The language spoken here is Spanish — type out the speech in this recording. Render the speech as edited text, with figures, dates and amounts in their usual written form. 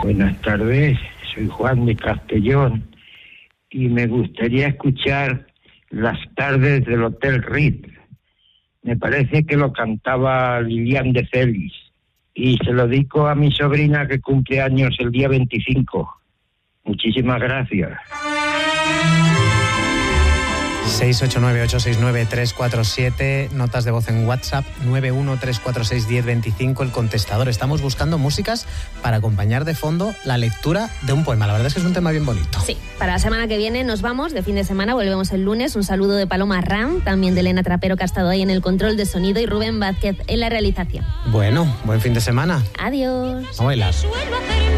Buenas tardes, soy Juan de Castellón y me gustaría escuchar Las tardes del Hotel Ritz. Me parece que lo cantaba Lilian de Félix y se lo dedico a mi sobrina que cumple años el día 25. Muchísimas gracias. 689-869-347, notas de voz en WhatsApp 913461025, el contestador. Estamos buscando músicas para acompañar de fondo la lectura de un poema. La verdad es que es un tema bien bonito. Sí, para la semana que viene nos vamos, de fin de semana, volvemos el lunes. Un saludo de Paloma Ram, también de Elena Trapero, que ha estado ahí en el control de sonido, y Rubén Vázquez en la realización. Bueno, buen fin de semana. Adiós. A bailar.